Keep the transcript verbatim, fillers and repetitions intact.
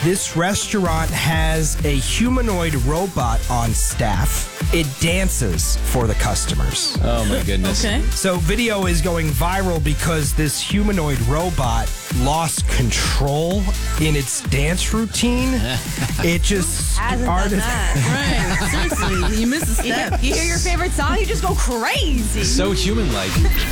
This restaurant has a humanoid robot on staff. It dances for the customers. Oh, my goodness. Okay. So video is going viral because this humanoid robot lost control in its dance routine. It just Hasn't done started. that. Right. Seriously, you missed a You, step. you hear your favorite song, you just go crazy. So human-like.